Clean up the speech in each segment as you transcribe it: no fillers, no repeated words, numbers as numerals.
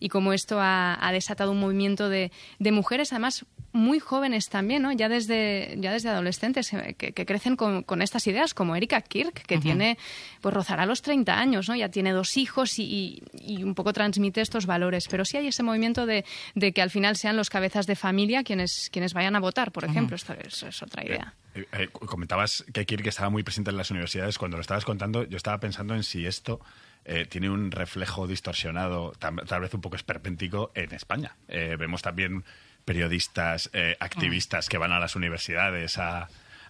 y cómo esto ha desatado un movimiento de mujeres, además muy jóvenes también, ¿no? Ya desde adolescentes que crecen con estas ideas, como Erika Kirk, que tiene, pues rozará los 30 años, ¿no? Ya tiene 2 hijos y un poco transmite estos valores. Pero sí hay ese movimiento de que al final sean los cabezas de familia quienes vayan a votar, por ejemplo. Esto es otra idea. Comentabas que Kirk estaba muy presente en las universidades. Cuando lo estabas contando, yo estaba pensando en si esto tiene un reflejo distorsionado, tal vez un poco esperpéntico, en España. Vemos también periodistas, activistas que van a las universidades a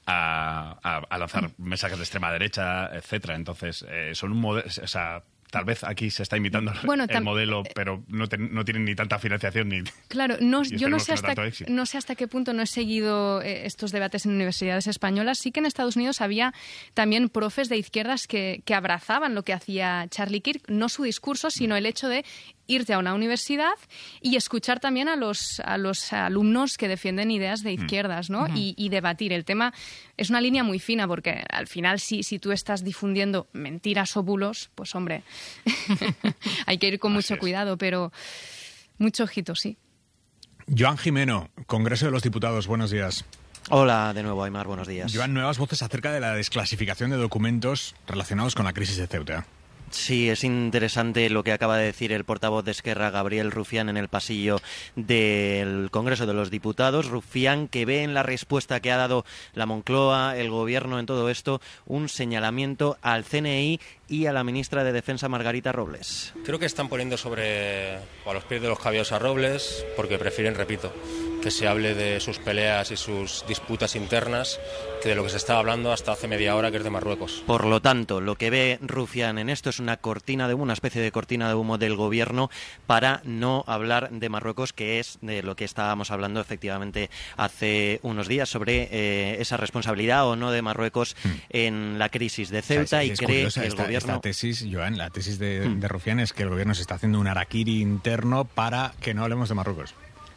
lanzar mensajes de extrema derecha, etcétera. Entonces, son un modelo... O sea, tal vez aquí se está imitando el modelo, pero no tienen ni tanta financiación ni... Claro, yo no sé hasta qué punto no he seguido estos debates en universidades españolas. Sí que en Estados Unidos había también profes de izquierdas que abrazaban lo que hacía Charlie Kirk, no su discurso, sino el hecho de irte a una universidad y escuchar también a los alumnos que defienden ideas de izquierdas, ¿no? Y debatir. El tema es una línea muy fina porque al final si tú estás difundiendo mentiras o bulos, pues hombre, hay que ir con mucho cuidado, pero mucho ojito, sí. Joan Jimeno, Congreso de los Diputados, buenos días. Hola de nuevo, Aimar, buenos días. Joan, nuevas voces acerca de la desclasificación de documentos relacionados con la crisis de Ceuta. Sí, es interesante lo que acaba de decir el portavoz de Esquerra, Gabriel Rufián, en el pasillo del Congreso de los Diputados. Rufián, que ve en la respuesta que ha dado la Moncloa, el Gobierno en todo esto, un señalamiento al CNI y a la ministra de Defensa, Margarita Robles. Creo que están poniendo a los pies de los caballos a Robles porque prefieren, repito, que se hable de sus peleas y sus disputas internas que de lo que se estaba hablando hasta hace media hora, que es de Marruecos. Por lo tanto, lo que ve Rufián en esto es una especie de cortina de humo del Gobierno para no hablar de Marruecos, que es de lo que estábamos hablando efectivamente hace unos días, sobre esa responsabilidad o no de Marruecos en la crisis de Ceuta, y cree que el Gobierno... Esta tesis, Joan, la tesis de Rufián es que el Gobierno se está haciendo un harakiri interno para que no hablemos de Marruecos.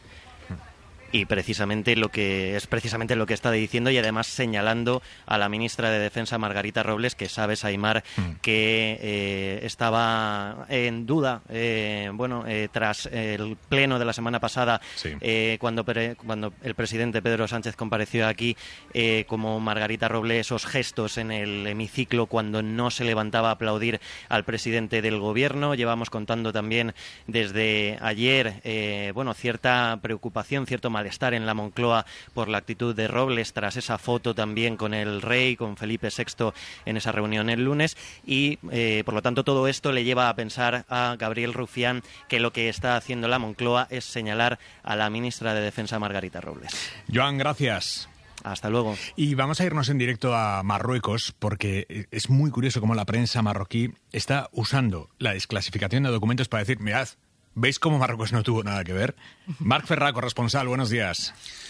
Y precisamente lo que está diciendo, y además señalando a la ministra de Defensa, Margarita Robles, que sabes, Aimar, que estaba en duda tras el pleno de la semana pasada, cuando el presidente Pedro Sánchez compareció aquí, como Margarita Robles, esos gestos en el hemiciclo cuando no se levantaba a aplaudir al presidente del Gobierno. Llevamos contando también desde ayer cierta preocupación, cierto malestar en la Moncloa por la actitud de Robles tras esa foto también con el rey, con Felipe VI en esa reunión el lunes, y por lo tanto todo esto le lleva a pensar a Gabriel Rufián que lo que está haciendo la Moncloa es señalar a la ministra de Defensa, Margarita Robles. Joan, gracias. Hasta luego. Y vamos a irnos en directo a Marruecos, porque es muy curioso cómo la prensa marroquí está usando la desclasificación de documentos para decir, mirad, ¿veis cómo Marruecos no tuvo nada que ver? Marc Ferrà, corresponsal, buenos días.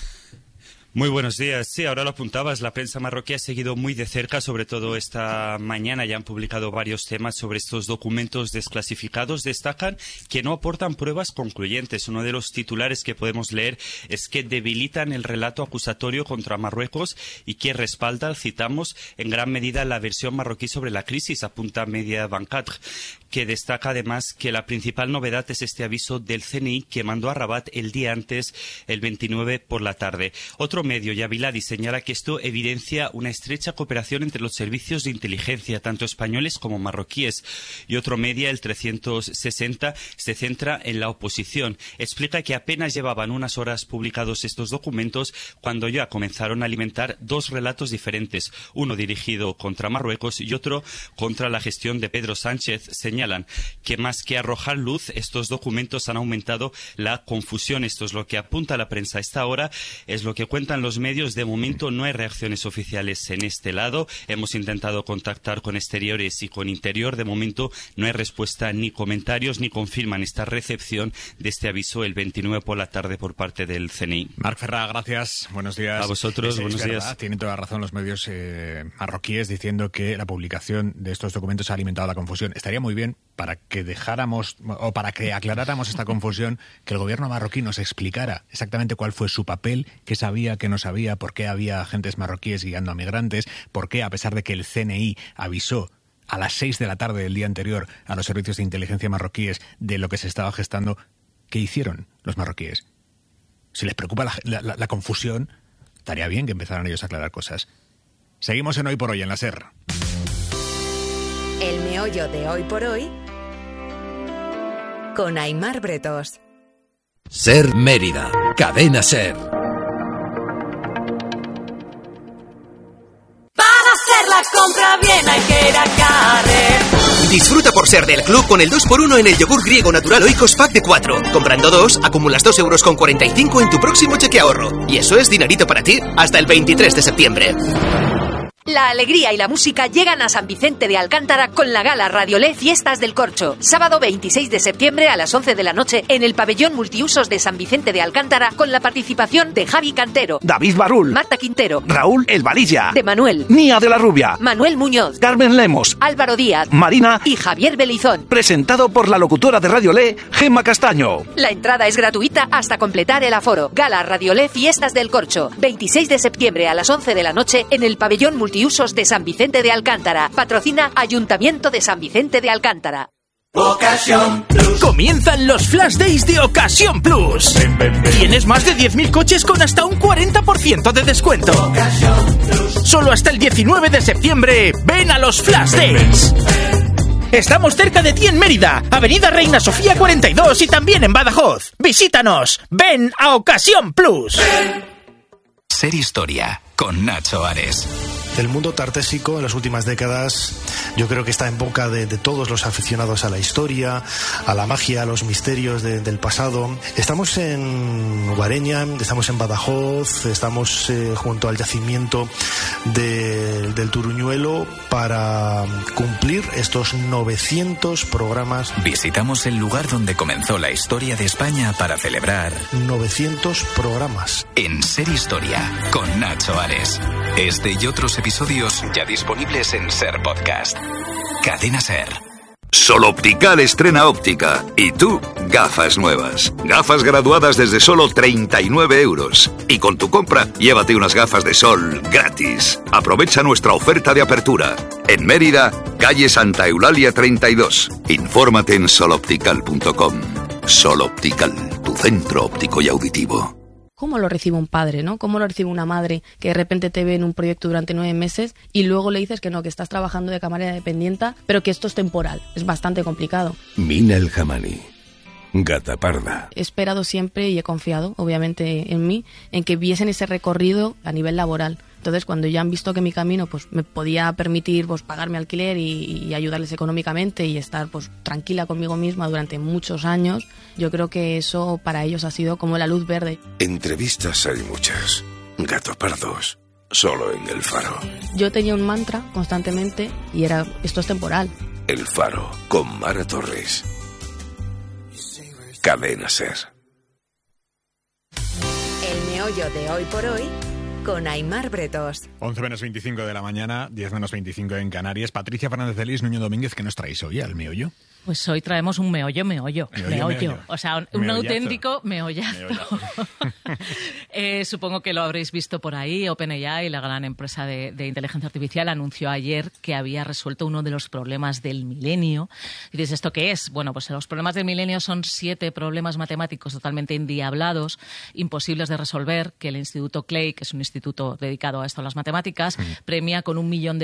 Muy buenos días. Sí, ahora lo apuntabas, la prensa marroquí ha seguido muy de cerca, sobre todo esta mañana ya han publicado varios temas sobre estos documentos desclasificados. Destacan que no aportan pruebas concluyentes. Uno de los titulares que podemos leer es que debilitan el relato acusatorio contra Marruecos y que respaldan, citamos, en gran medida la versión marroquí sobre la crisis, apunta Media 24, que destaca además que la principal novedad es este aviso del CNI que mandó a Rabat el día antes, el 29 por la tarde. Otro medio, Yabiladi, señala que esto evidencia una estrecha cooperación entre los servicios de inteligencia, tanto españoles como marroquíes. Y otro medio, el 360, se centra en la oposición. Explica que apenas llevaban unas horas publicados estos documentos cuando ya comenzaron a alimentar dos relatos diferentes, uno dirigido contra Marruecos y otro contra la gestión de Pedro Sánchez. Señalan que más que arrojar luz, estos documentos han aumentado la confusión. Esto es lo que apunta la prensa a esta hora, es lo que cuentan los medios. De momento no hay reacciones oficiales en este lado. Hemos intentado contactar con exteriores y con interior. De momento no hay respuesta ni comentarios ni confirman esta recepción de este aviso el 29 por la tarde por parte del CNI. Marc Ferrà, gracias. Buenos días. A vosotros, buenos días. Tienen toda la razón los medios marroquíes diciendo que la publicación de estos documentos ha alimentado la confusión. Estaría muy bien para que dejáramos o para que aclaráramos esta confusión, que el gobierno marroquí nos explicara exactamente cuál fue su papel, qué sabía, qué no sabía, por qué había agentes marroquíes guiando a migrantes, por qué, a pesar de que el CNI avisó a las 6 de la tarde del día anterior a los servicios de inteligencia marroquíes de lo que se estaba gestando, ¿qué hicieron los marroquíes? Si les preocupa la confusión, estaría bien que empezaran ellos a aclarar cosas. Seguimos en Hoy por Hoy, en la SER. El meollo de Hoy por Hoy con Aimar Bretos. SER Mérida, cadena SER. Para hacer la compra bien hay que ir a Carrer. Disfruta por ser del club con el 2x1 en el yogur griego natural Oikos Pack de 4. Comprando 2, acumulas 2,45 € en tu próximo cheque ahorro. Y eso es dinerito para ti hasta el 23 de septiembre. La alegría y la música llegan a San Vicente de Alcántara con la gala Radiolé Fiestas del Corcho. Sábado 26 de septiembre a las 11 de la noche en el pabellón multiusos de San Vicente de Alcántara con la participación de Javi Cantero, David Barul, Marta Quintero, Raúl El Valilla, de Manuel, Nia de la Rubia, Manuel Muñoz, Carmen Lemos, Álvaro Díaz, Marina y Javier Belizón. Presentado por la locutora de Radiolé, Gemma Castaño. La entrada es gratuita hasta completar el aforo. Gala Radiolé Fiestas del Corcho. 26 de septiembre a las 11 de la noche en el pabellón multiusos de San Vicente de Alcántara. Patrocina Ayuntamiento de San Vicente de Alcántara. Ocasión Plus. Comienzan los Flash Days de Ocasión Plus. Tienes más de 10.000 coches con hasta un 40% de descuento. Ocasión Plus. Solo hasta el 19 de septiembre. Ven a los Flash Days. Estamos cerca de ti en Mérida, Avenida Reina Sofía 42 y también en Badajoz. Visítanos. Ven a Ocasión Plus. SER Historia con Nacho Ares. El mundo tartésico en las últimas décadas yo creo que está en boca de todos los aficionados a la historia, a la magia, a los misterios del pasado. Estamos en Guareña, estamos en Badajoz, estamos junto al yacimiento del Turuñuelo para cumplir estos 900 programas. Visitamos el lugar donde comenzó la historia de España para celebrar 900 programas. En SER Historia con Nacho Ares. Este y otros episodios ya disponibles en SER Podcast. Cadena SER. Sol Optical estrena óptica. Y tú, gafas nuevas. Gafas graduadas desde solo 39 €. Y con tu compra, llévate unas gafas de sol gratis. Aprovecha nuestra oferta de apertura. En Mérida, calle Santa Eulalia 32. Infórmate en soloptical.com. Sol Optical, tu centro óptico y auditivo. ¿Cómo lo recibe un padre, no? ¿Cómo lo recibe una madre que de repente te ve en un proyecto durante 9 meses y luego le dices que no, que estás trabajando de camarera dependienta, pero que esto es temporal? Es bastante complicado. Mina El Jamani, gata parda. He esperado siempre y he confiado, obviamente, en mí, en que viesen ese recorrido a nivel laboral. Entonces, cuando ya han visto que mi camino pues me podía permitir pues pagarme alquiler y ayudarles económicamente y estar pues tranquila conmigo misma durante muchos años, yo creo que eso para ellos ha sido como la luz verde. Entrevistas hay muchas. Gatos pardos, solo en El Faro. Yo tenía un mantra constantemente y era, esto es temporal. El Faro, con Mara Torres. Cadena SER. El meollo de Hoy por Hoy con Aimar Bretos. 11 menos 25 de la mañana, 10 menos 25 en Canarias. Patricia Fernández de Lis, Nuño Domínguez, ¿qué nos traéis hoy al meollo? Pues hoy traemos un meollo. O sea, un auténtico meollazo. Supongo que lo habréis visto por ahí. OpenAI, la gran empresa de inteligencia artificial, anunció ayer que había resuelto uno de los problemas del milenio. Y dices, ¿esto qué es? Bueno, pues los problemas del milenio son 7 problemas matemáticos totalmente endiablados, imposibles de resolver, que el Instituto Clay, que es un instituto dedicado a esto, a las matemáticas, premia con $1 millón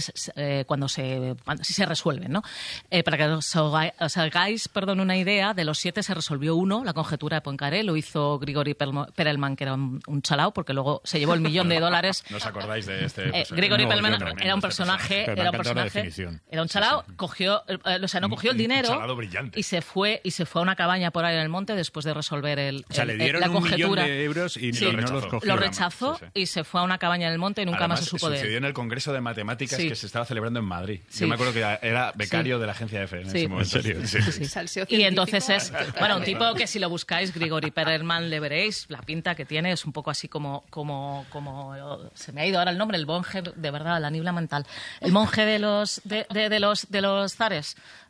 si se resuelven, ¿no? Para que os hagáis una idea, de los 7 se resolvió uno, la conjetura de Poincaré, lo hizo Grigori Perelman, que era un chalao, porque luego se llevó $1 millón. ¿No os acordáis de este personaje? Grigori Perelman era un personaje, era un chalao, cogió el dinero y se fue a una cabaña por ahí en el monte después de resolver le dieron la $1 conjetura. millón de euros y no los cogió. Lo rechazó y se fue a una cabaña en el monte y nunca más se supo de él. Sucedió en el Congreso de Matemáticas que se estaba celebrando en Madrid. Yo me acuerdo que era becario de la agencia EFE en ese momento. ¿En serio? Y entonces es, un tipo que si lo buscáis, Grigori Perelman, le veréis, la pinta que tiene es un poco así como se me ha ido ahora el nombre, el monje, de verdad, la niebla mental. El monje de los zares.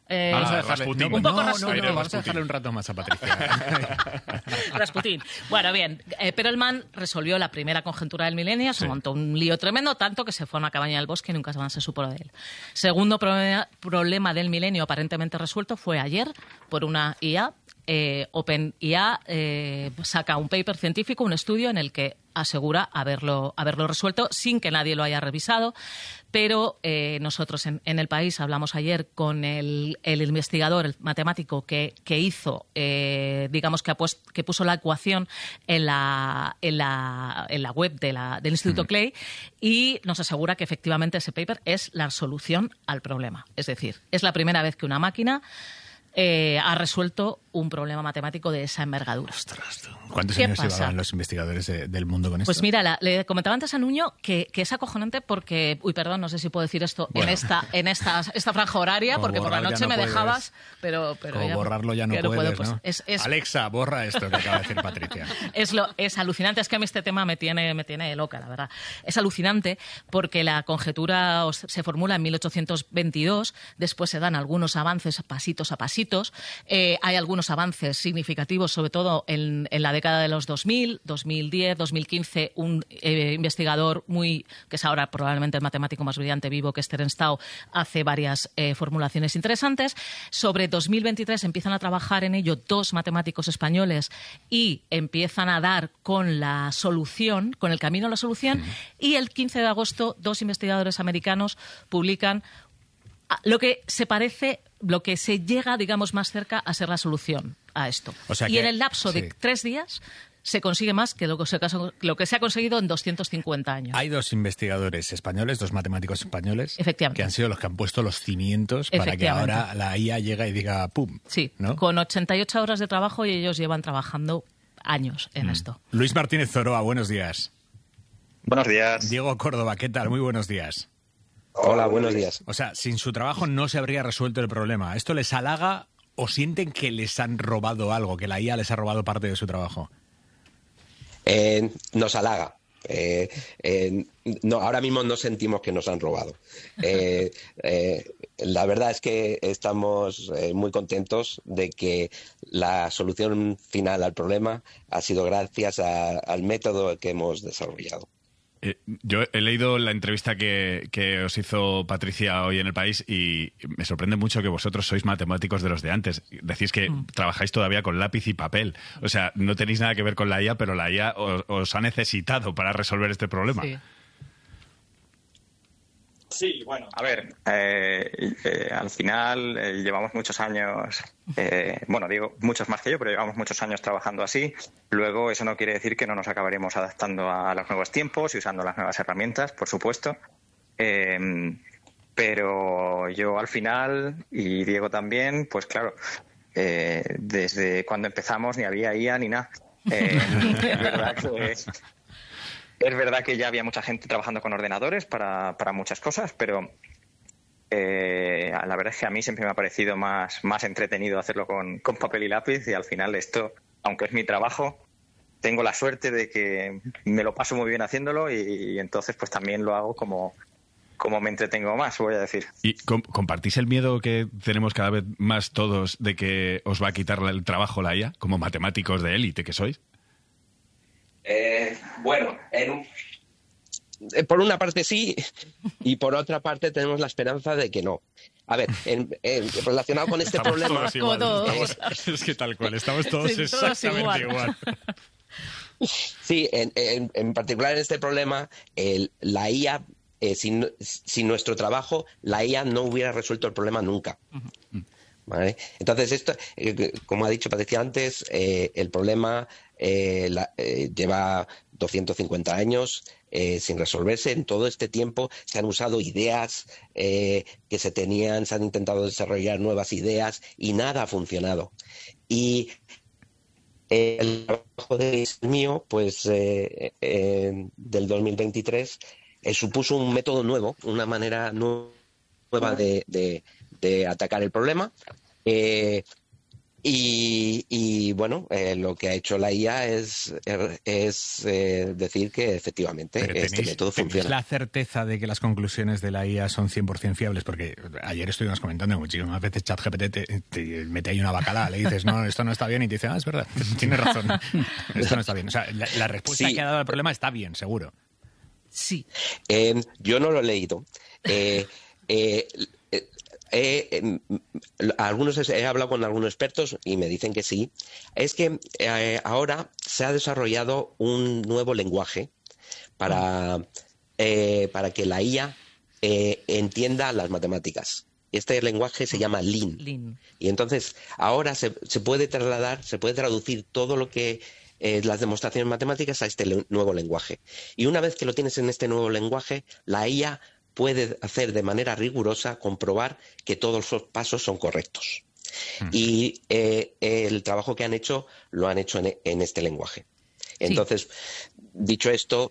Vamos a dejarle Rasputin. Un poco Rasputin. Vamos a dejarle un rato más a Patricia. Rasputin. Bueno, bien, Perelman resolvió la primera conjetura del milenio, se montó un lío tremendo, tanto que se fue a una cabaña del bosque y nunca más se supo de él. Segundo problema del milenio aparentemente resuelto fue ayer por una IA. OpenIA saca un paper científico, un estudio en el que asegura haberlo resuelto sin que nadie lo haya revisado, pero nosotros en El País hablamos ayer con el investigador, el matemático que hizo, digamos que puso la ecuación en la web del Instituto Clay, y nos asegura que efectivamente ese paper es la solución al problema. Es decir, es la primera vez que una máquina ha resuelto un problema matemático de esa envergadura. Ostras, ¿cuántos años llevaban los investigadores del mundo con esto? Pues mira, le comentaba antes a Nuño que es acojonante porque... Uy, perdón, no sé si puedo decir esto bueno, en esta franja horaria, porque por la noche me dejabas, pero ya, borrarlo ya no puedes, pues, ¿no? Es, Alexa, borra esto que acaba de decir Patricia. Es alucinante, es que a mí este tema me tiene loca, la verdad. Es alucinante porque la conjetura se formula en 1822, después se dan algunos avances pasitos a pasitos, hay algunos avances significativos, sobre todo en la década de los 2000, 2010, 2015, un investigador que es ahora probablemente el matemático más brillante vivo, que es Terence Tao, hace varias formulaciones interesantes. Sobre 2023 empiezan a trabajar en ello 2 matemáticos españoles y empiezan a dar con la solución, con el camino a la solución, y el 15 de agosto 2 investigadores americanos publican lo que se llega, digamos, más cerca a ser la solución a esto. O sea y en el lapso de 3 días se consigue más que lo que se ha conseguido en 250 años. Hay 2 investigadores españoles, 2 matemáticos españoles, que han sido los que han puesto los cimientos para que ahora la IA llegue y diga ¡pum! Sí, ¿no? Con 88 horas de trabajo, y ellos llevan trabajando años en esto. Luis Martínez Zoroa, buenos días. Buenos días. Diego Córdoba, ¿qué tal? Muy buenos días. Hola, buenos días. O sea, sin su trabajo no se habría resuelto el problema. ¿Esto les halaga o sienten que les han robado algo, que la IA les ha robado parte de su trabajo? Nos halaga. No, ahora mismo no sentimos que nos han robado. La verdad es que estamos muy contentos de que la solución final al problema ha sido gracias al método que hemos desarrollado. Yo he leído la entrevista que os hizo Patricia hoy en El País y me sorprende mucho que vosotros sois matemáticos de los de antes. Decís que trabajáis todavía con lápiz y papel. O sea, no tenéis nada que ver con la IA, pero la IA os ha necesitado para resolver este problema. Sí. Sí, bueno, a ver, al final llevamos muchos años, digo muchos más que yo, pero llevamos muchos años trabajando así. Luego eso no quiere decir que no nos acabaremos adaptando a los nuevos tiempos y usando las nuevas herramientas, por supuesto. Pero yo al final, y Diego también, pues claro, desde cuando empezamos ni había IA ni nada. Es verdad que ya había mucha gente trabajando con ordenadores para muchas cosas, pero la verdad es que a mí siempre me ha parecido más entretenido hacerlo con papel y lápiz, y al final esto, aunque es mi trabajo, tengo la suerte de que me lo paso muy bien haciéndolo y entonces pues también lo hago como me entretengo más, voy a decir. ¿Y compartís el miedo que tenemos cada vez más todos de que os va a quitar el trabajo la IA, como matemáticos de élite que sois? Por una parte sí, y por otra parte tenemos la esperanza de que no. A ver, relacionado con este problema... Es que tal cual, estamos todos exactamente igual. Sí, en particular en este problema, la IA, sin nuestro trabajo, la IA no hubiera resuelto el problema nunca. ¿Vale? Entonces, esto, como ha dicho Patricia antes, el problema lleva 250 años sin resolverse. En todo este tiempo se han usado ideas que se han intentado desarrollar nuevas ideas y nada ha funcionado. Y el trabajo mío, pues del 2023, supuso un método nuevo, una manera nueva de atacar el problema. Y bueno, lo que ha hecho la IA es decir que efectivamente este método funciona. ¿Tenéis la certeza de que las conclusiones de la IA son 100% fiables? Porque ayer estuvimos comentando muchísimas veces ChatGPT te mete ahí una bacala, le dices, no, esto no está bien, y te dice, es verdad, tienes razón, esto no está bien. O sea, la respuesta que ha dado al problema está bien, seguro. Sí. Yo no lo he leído. He hablado con algunos expertos y me dicen que sí. Es que ahora se ha desarrollado un nuevo lenguaje para que la IA entienda las matemáticas. Este lenguaje se llama Lean. Y entonces ahora se puede traducir todo lo que las demostraciones matemáticas a este nuevo lenguaje. Y una vez que lo tienes en este nuevo lenguaje, la IA puede hacer de manera rigurosa, comprobar que todos los pasos son correctos. Y el trabajo que han hecho, lo han hecho en este lenguaje. Entonces, dicho esto,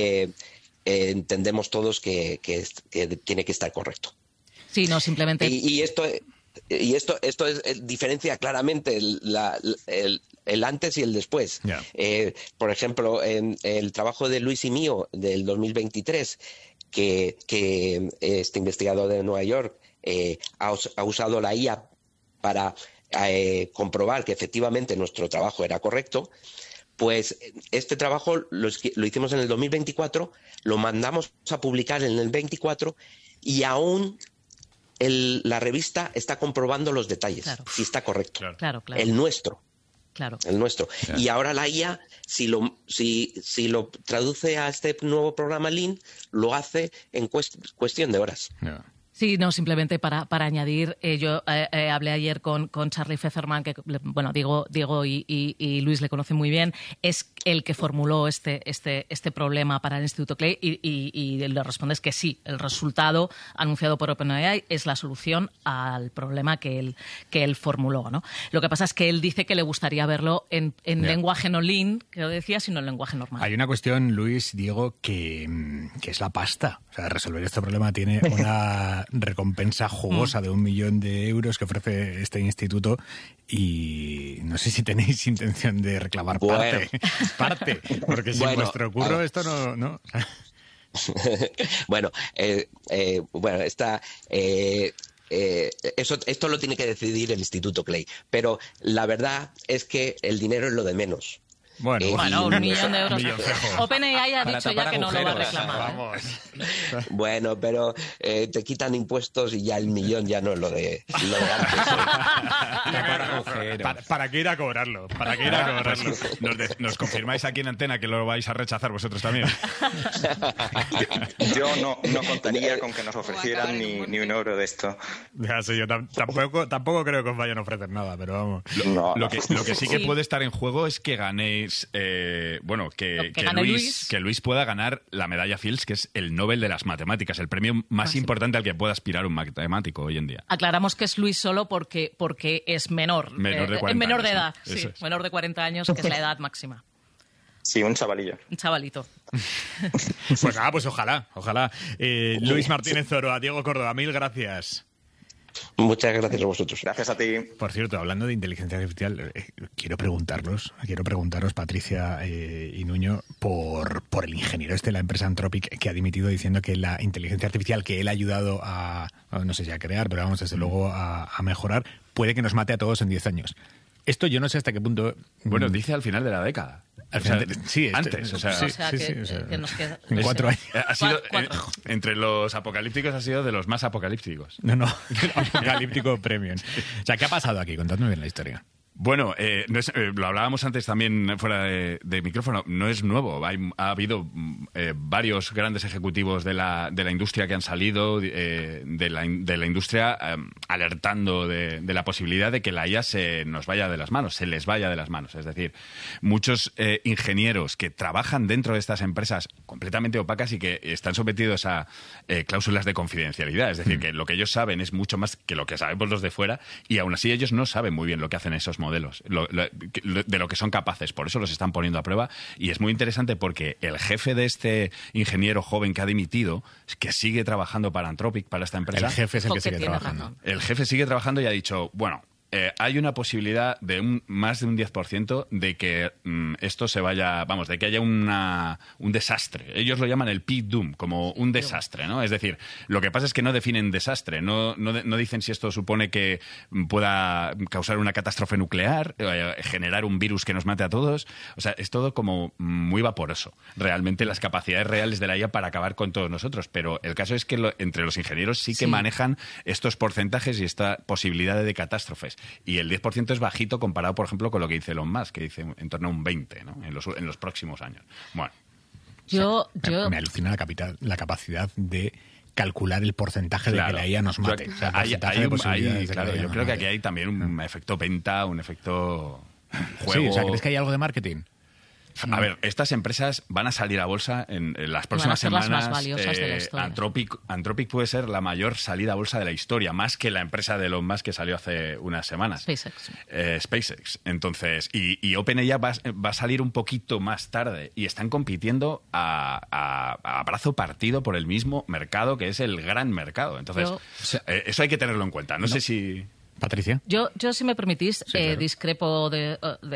entendemos todos que tiene que estar correcto. Sí, no, simplemente... Y esto diferencia claramente el antes y el después. Yeah. Por ejemplo, en el trabajo de Luis y mío del 2023, que este investigador de Nueva York ha usado la IA para comprobar que efectivamente nuestro trabajo era correcto, pues este trabajo lo hicimos en el 2024, lo mandamos a publicar en el 24 y aún la revista está comprobando los detalles, si está correcto. Claro. El nuestro. Claro. El nuestro. Claro. Y ahora la IA, si lo traduce a este nuevo programa Lean, lo hace en cuestión de horas. Yeah. Sí, no, simplemente para añadir, yo hablé ayer con Charlie Featherman, que bueno, Diego y Luis le conocen muy bien, es el que formuló este problema para el Instituto Clay y le responde es que sí, el resultado anunciado por OpenAI es la solución al problema que él formuló, ¿no? Lo que pasa es que él dice que le gustaría verlo en lenguaje no Lean, que lo decía, sino en lenguaje normal. Hay una cuestión, Luis, Diego, que es la pasta. O sea, resolver este problema tiene una recompensa jugosa de 1 millón de euros que ofrece este instituto y no sé si tenéis intención de reclamar parte, porque sin vuestro curro esto no. Bueno, esto lo tiene que decidir el Instituto Clay, pero la verdad es que el dinero es lo de menos. Bueno, 1 millón de euros. OpenAI ha dicho ya que no lo va a reclamar. Vamos. Bueno, pero te quitan impuestos y ya el millón ya no es lo de antes. ¿Para qué ir a cobrarlo? ¿Nos confirmáis aquí en antena que lo vais a rechazar vosotros también? Yo no contaría con que nos ofrecieran ni 1 euro de esto. Ya sé, yo tampoco creo que os vayan a ofrecer nada, pero vamos. Lo que sí que puede estar en juego es que ganéis que Luis pueda ganar la medalla Fields, que es el Nobel de las matemáticas, el premio más importante al que pueda aspirar un matemático hoy en día. Aclaramos que es Luis solo porque es menor de 40 menor de edad, sí, menor de 40 años, que es la edad máxima. Sí, un chavalillo. Un chavalito. Pues ojalá. Luis Martínez Zoroa, Diego Córdoba, 1000 gracias. Muchas gracias a vosotros. Gracias a ti. Por cierto, hablando de inteligencia artificial, quiero preguntaros, Patricia y Nuño, por el ingeniero de la empresa Anthropic que ha dimitido diciendo que la inteligencia artificial que él ha ayudado no sé si a crear, pero vamos, desde luego a mejorar, puede que nos mate a todos en 10 años. Esto yo no sé hasta qué punto... Bueno, dice al final de la década. Antes. Que nos queda... En 4 años. Ha sido, entre los apocalípticos ha sido de los más apocalípticos. No, apocalíptico premium. O sea, ¿qué ha pasado aquí? Contadme bien la historia. Bueno, lo hablábamos antes también fuera de micrófono, no es nuevo. Ha habido varios grandes ejecutivos de la industria que han salido de la industria alertando de la posibilidad de que la IA se les vaya de las manos. Es decir, muchos ingenieros que trabajan dentro de estas empresas completamente opacas y que están sometidos a cláusulas de confidencialidad. Es decir, que lo que ellos saben es mucho más que lo que sabemos los de fuera y aún así ellos no saben muy bien lo que hacen esos modelos, de lo que son capaces. Por eso los están poniendo a prueba y es muy interesante porque el jefe de este ingeniero joven que ha dimitido, que sigue trabajando para Anthropic, para esta empresa... El jefe es el que sigue trabajando. El jefe sigue trabajando y ha dicho, bueno, hay una posibilidad de más de un 10% de que esto se vaya, vamos, de que haya un desastre. Ellos lo llaman el peak doom, como un desastre, ¿no? Es decir, lo que pasa es que no definen desastre, no dicen si esto supone que pueda causar una catástrofe nuclear, generar un virus que nos mate a todos. O sea, es todo como muy vaporoso. Realmente las capacidades reales de la IA para acabar con todos nosotros. Pero el caso es que entre los ingenieros sí que manejan estos porcentajes y esta posibilidad de catástrofes. Y el 10% es bajito comparado, por ejemplo, con lo que dice Elon Musk, que dice en torno a un 20%, ¿no? en los próximos años. Bueno. Me alucina la capacidad de calcular el porcentaje de que la IA nos mate. Yo creo que aquí hay también un efecto venta, un efecto juego. Sí, o sea, ¿crees que hay algo de marketing? A ver, estas empresas van a salir a bolsa en las próximas semanas. Las más valiosas de la historia. Anthropic puede ser la mayor salida a bolsa de la historia, más que la empresa de Elon Musk que salió hace unas semanas. SpaceX. Entonces, y OpenAI va a salir un poquito más tarde y están compitiendo a brazo partido por el mismo mercado que es el gran mercado. Entonces, eso hay que tenerlo en cuenta. No sé si... Patricia. Yo si me permitís, claro. Discrepo de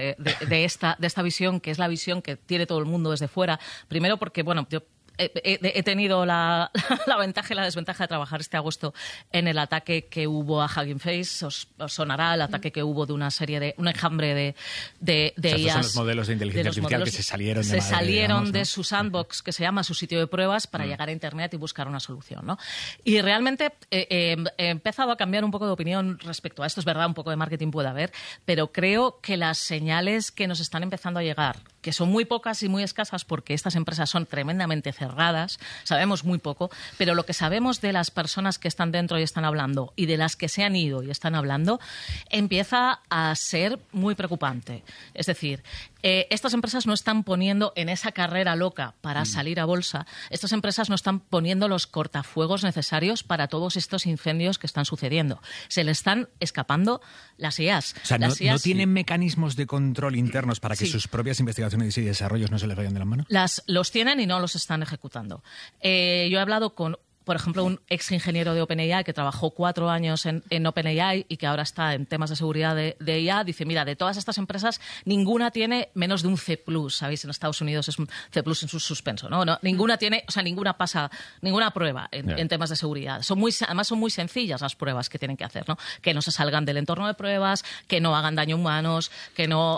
esta visión, que es la visión que tiene todo el mundo desde fuera. Primero porque, bueno, yo he tenido la ventaja y la desventaja de trabajar este agosto en el ataque que hubo a Hugging Face. Os sonará el ataque que hubo de un enjambre de IAs. Estos son los modelos de inteligencia artificial que se salieron de su sandbox, que se llama su sitio de pruebas, para llegar a Internet y buscar una solución, ¿no? Y realmente he empezado a cambiar un poco de opinión respecto a esto. Es verdad, un poco de marketing puede haber, pero creo que las señales que nos están empezando a llegar, que son muy pocas y muy escasas porque estas empresas son tremendamente cerradas, sabemos muy poco, pero lo que sabemos de las personas que están dentro y están hablando y de las que se han ido y están hablando empieza a ser muy preocupante. Es decir, estas empresas no están poniendo en esa carrera loca para salir a bolsa, estas empresas no están poniendo los cortafuegos necesarios para todos estos incendios que están sucediendo. Se le están escapando las IAs. O sea, ¿no tienen mecanismos de control internos para que sus propias investigaciones y desarrollos no se les vayan de las manos? Los tienen y no los están ejecutando. Yo he hablado con, por ejemplo, un ex ingeniero de OpenAI que trabajó 4 años en OpenAI y que ahora está en temas de seguridad de IA. Dice, mira, de todas estas empresas, ninguna tiene menos de un C+. ¿Sabéis? En Estados Unidos es un C+ en su suspenso, ¿no? Ninguna tiene, o sea, ninguna pasa, ninguna prueba en temas de seguridad. Además son muy sencillas las pruebas que tienen que hacer, ¿no? Que no se salgan del entorno de pruebas, que no hagan daño a humanos, que no...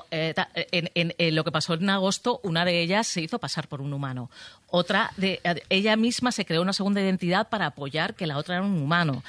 En lo que pasó en agosto, una de ellas se hizo pasar por un humano. Ella misma se creó una segunda identidad para apoyar que la otra era un humano.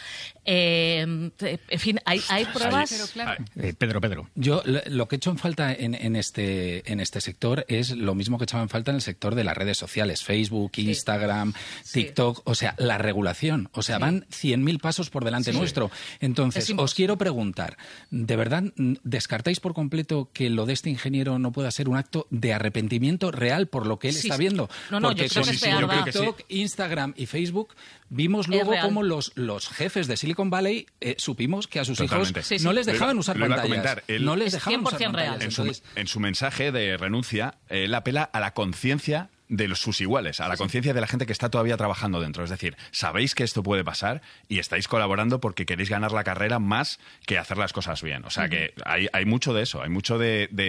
En fin, hay pruebas... Pedro. Yo lo que he hecho en falta en este sector es lo mismo que echaba en falta en el sector de las redes sociales, Facebook, Instagram, TikTok, o sea, la regulación. O sea, van 100.000 pasos por delante nuestro. Entonces, os quiero preguntar, ¿de verdad descartáis por completo que lo de este ingeniero no pueda ser un acto de arrepentimiento real por lo que él está viendo? Porque yo creo que TikTok, Instagram y Facebook vimos luego cómo los jefes de Silicon Valley supimos que a sus hijos no les dejaban usar pantallas. No les dejaban usar pantallas. En su mensaje de renuncia, él apela a la conciencia de sus iguales, a la conciencia de la gente que está todavía trabajando dentro. Es decir, sabéis que esto puede pasar y estáis colaborando porque queréis ganar la carrera más que hacer las cosas bien. O sea que hay mucho de eso, hay mucho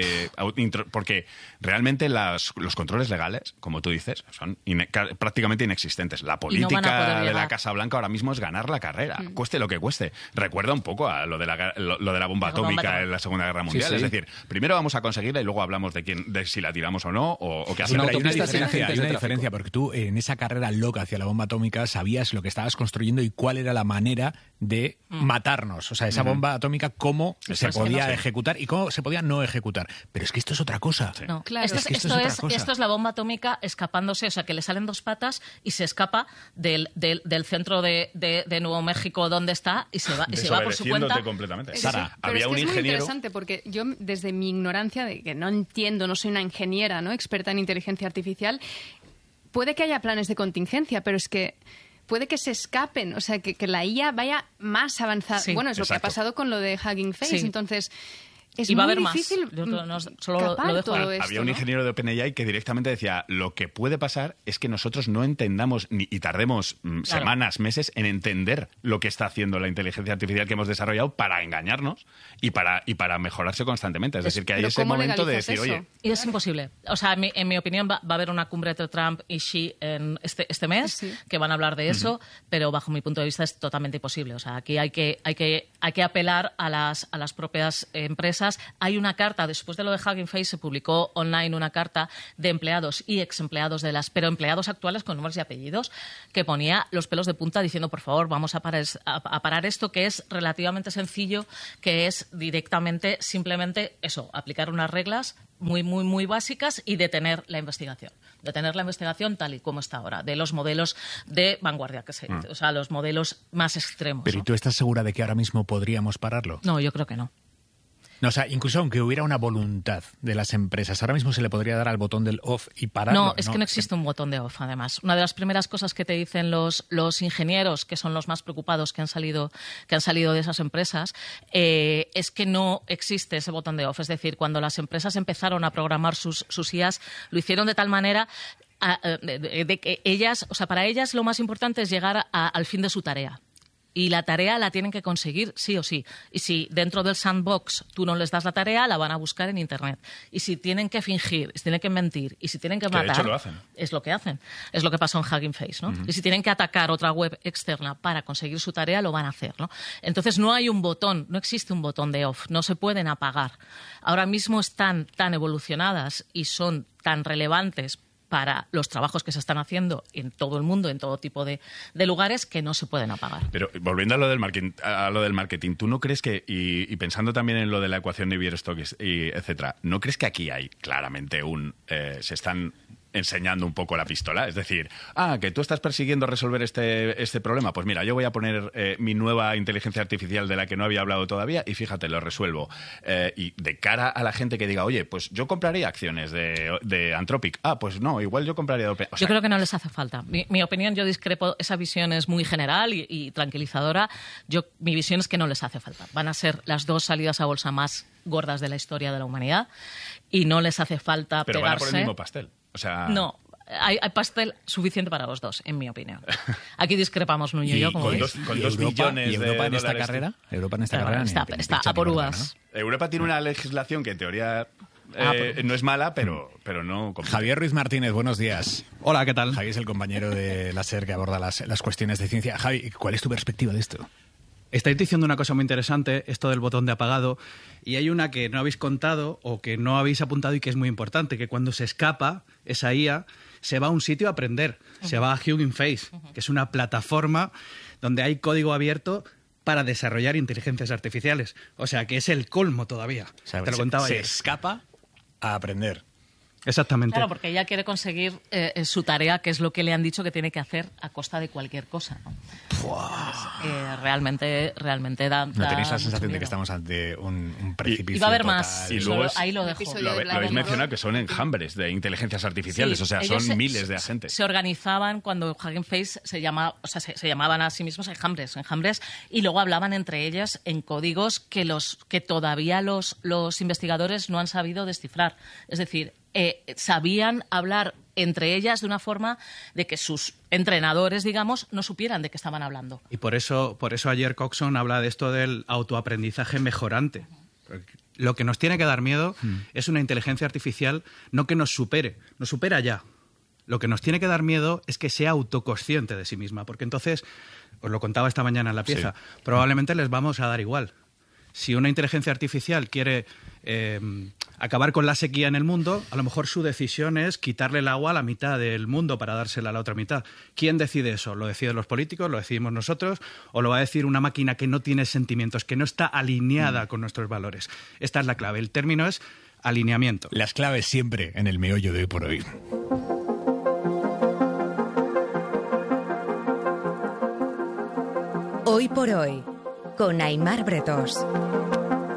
porque realmente los controles legales, como tú dices, son prácticamente inexistentes. La política de la Casa Blanca ahora mismo es ganar la carrera, cueste lo que cueste. Recuerda un poco a lo de la bomba atómica en la Segunda Guerra Mundial. Es decir, primero vamos a conseguirla y luego hablamos de si la tiramos o no, o qué hacemos. Hay una diferencia, porque tú en esa carrera loca hacia la bomba atómica sabías lo que estabas construyendo y cuál era la manera de matarnos. O sea, esa bomba atómica, cómo se podía ejecutar y cómo se podía no ejecutar. Pero es que esto es otra cosa. No, claro. Esto es la bomba atómica escapándose, o sea, que le salen 2 patas y se escapa del centro de Nuevo México donde está y se va por su cuenta. Completamente. Sara, había un ingeniero... Es muy interesante porque yo, desde mi ignorancia, de que no entiendo, no soy una ingeniera, ¿no?, experta en inteligencia artificial, puede que haya planes de contingencia, pero es que puede que se escapen, o sea, que la IA vaya más avanzada. Bueno, es lo que ha pasado con lo de Hugging Face. Entonces, Es y va a muy haber difícil más. Solo lo dejo todo ahí. esto, Había un ¿no? ingeniero de OpenAI que directamente decía, lo que puede pasar es que nosotros no entendamos y tardemos semanas, meses en entender lo que está haciendo la inteligencia artificial que hemos desarrollado para engañarnos y para mejorarse constantemente. Es decir, que hay ese momento de decir, oye... Y es imposible. O sea, en mi opinión va a haber una cumbre entre Trump y Xi en este mes, que van a hablar de eso, pero bajo mi punto de vista es totalmente imposible. O sea, aquí hay que apelar a las propias empresas. Hay una carta, después de lo de Hugging Face, se publicó online una carta de empleados y exempleados pero empleados actuales con nombres y apellidos, que ponía los pelos de punta diciendo, por favor, vamos a parar esto, que es relativamente sencillo, que es directamente, simplemente eso, aplicar unas reglas muy, muy, muy básicas y detener la investigación. Detener la investigación tal y como está ahora, de los modelos de vanguardia, o sea, los modelos más extremos. Pero ¿y tú estás segura de que ahora mismo podríamos pararlo? No, yo creo que no. No, o sea, incluso aunque hubiera una voluntad de las empresas, ahora mismo se le podría dar al botón del off y pararlo. No, es que no existe un botón de off, además. Una de las primeras cosas que te dicen los ingenieros, que son los más preocupados que han salido de esas empresas, es que no existe ese botón de off. Es decir, cuando las empresas empezaron a programar sus IAs, lo hicieron de tal manera de que ellas, o sea, para ellas lo más importante es llegar al fin de su tarea. Y la tarea la tienen que conseguir sí o sí. Y si dentro del sandbox tú no les das la tarea, la van a buscar en Internet. Y si tienen que fingir, si tienen que mentir, y si tienen que matar... de hecho lo hacen. Es lo que hacen. Es lo que pasó en Hugging Face, ¿no? Y si tienen que atacar otra web externa para conseguir su tarea, lo van a hacer, ¿no? Entonces no hay un botón, no existe un botón de off. No se pueden apagar. Ahora mismo están tan evolucionadas y son tan relevantes para los trabajos que se están haciendo en todo el mundo, en todo tipo de lugares, que no se pueden apagar. Pero volviendo a lo del marketing, ¿tú no crees que, y pensando también en lo de la ecuación de Navier-Stokes y etcétera, ¿no crees que aquí hay claramente se están enseñando un poco la pistola? Es decir, que tú estás persiguiendo resolver este problema, pues mira, yo voy a poner mi nueva inteligencia artificial de la que no había hablado todavía y fíjate, lo resuelvo. Y de cara a la gente que diga, oye, pues yo compraría acciones de Anthropic. Pues no, igual yo compraría de OpenAI. Yo creo que no les hace falta. Mi opinión, yo discrepo, esa visión es muy general y tranquilizadora. Mi visión es que no les hace falta. Van a ser las dos salidas a bolsa más gordas de la historia de la humanidad y no les hace falta pero pegarse. Van a por el mismo pastel. O sea... No, hay pastel suficiente para los dos, en mi opinión. Aquí discrepamos Nuño y yo, como veis. Con 2 billones ¿Y Europa en de esta dólares. carrera? Europa en esta carrera está a por uvas. Europa tiene una legislación que en teoría no es mala, pero no... Javier Ruiz Martínez, buenos días. Hola, ¿qué tal? Javi es el compañero de la SER que aborda las cuestiones de ciencia. Javi, ¿cuál es tu perspectiva de esto? Estáis diciendo una cosa muy interesante, esto del botón de apagado, y hay una que no habéis contado o que no habéis apuntado y que es muy importante, que cuando se escapa esa IA se va a un sitio a aprender, se va a Hugging Face, que es una plataforma donde hay código abierto para desarrollar inteligencias artificiales. O sea, que es el colmo todavía. O sea, te lo contaba se ayer. escapa a aprender. Exactamente. Claro, porque ella quiere conseguir su tarea, que es lo que le han dicho que tiene que hacer a costa de cualquier cosa, ¿no? Realmente da... ¿No tenéis la sensación miedo. de que estamos ante un precipicio y va a haber total? más. Y luego ahí lo dejo. Lo habéis mencionado, que son enjambres de inteligencias artificiales, Sí, o sea, son miles de agentes. Se organizaban cuando Hugging Face se llamaban a sí mismos enjambres, y luego hablaban entre ellas en códigos que todavía los investigadores no han sabido descifrar. Es decir, sabían hablar entre ellas de una forma de que sus entrenadores, digamos, no supieran de qué estaban hablando. Y por eso ayer Coxon habla de esto del autoaprendizaje mejorante. Lo que nos tiene que dar miedo es una inteligencia artificial no que nos supera ya. Lo que nos tiene que dar miedo es que sea autoconsciente de sí misma, porque entonces, os lo contaba esta mañana en la pieza, probablemente les vamos a dar igual. Si una inteligencia artificial quiere acabar con la sequía en el mundo, a lo mejor su decisión es quitarle el agua a la mitad del mundo para dársela a la otra mitad. ¿Quién decide eso? ¿Lo deciden los políticos? ¿Lo decidimos nosotros? ¿O lo va a decir una máquina que no tiene sentimientos, que no está alineada con nuestros valores? Esta es la clave. El término es alineamiento. Las claves siempre en el meollo de hoy por hoy. Hoy por hoy, con Aimar Bretos.